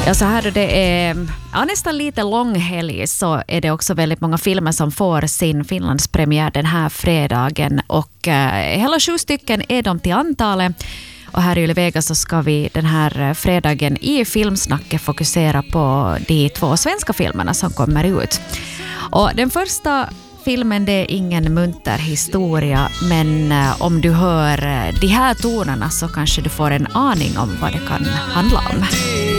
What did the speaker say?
Ja, så här då det är nästan lite lång helg, så är det också väldigt många filmer som får sin Finlandspremiär den här fredagen, och hela 7 stycken är de till antalet. Och här i Yle Vega så ska vi den här fredagen i Filmsnacket fokusera på de 2 svenska filmerna som kommer ut. Och den första filmen, det är ingen munter historia, men om du hör de här tonerna så kanske du får en aning om vad det kan handla om.